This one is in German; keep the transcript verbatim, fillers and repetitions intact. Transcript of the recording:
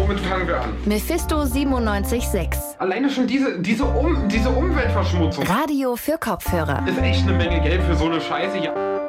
Womit fangen wir an? Mephisto siebenundneunzig Komma sechs. Alleine schon diese, diese, um, diese Umweltverschmutzung. Radio für Kopfhörer. Ist echt eine Menge Geld für so eine Scheiße. Ja.